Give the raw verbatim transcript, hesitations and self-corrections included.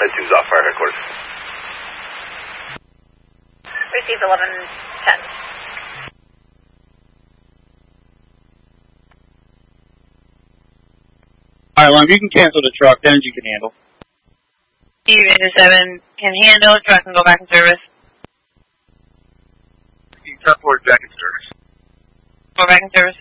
That two's off fire headquarters. Received eleven ten. Alright, Lime, you can cancel the truck. The engine can handle. Steve, Engine seven can handle. Truck can go back in service. Truck forward back in service. Go back in service.